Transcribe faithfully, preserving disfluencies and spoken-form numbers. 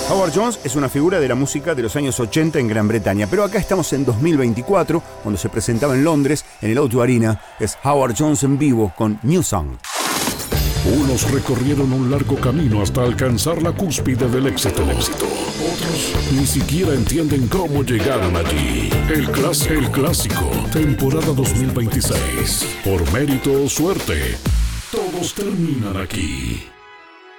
Howard Jones es una figura de la música de los años ochenta en Gran Bretaña, pero acá estamos en dos mil veinticuatro, cuando se presentaba en Londres, en el O dos Arena. Es Howard Jones en vivo con New Song. Unos recorrieron un largo camino hasta alcanzar la cúspide del éxito. Otros ni siquiera entienden cómo llegaron allí. El, clas- el clásico, temporada dos mil veintiséis. Por mérito o suerte, todos terminan aquí.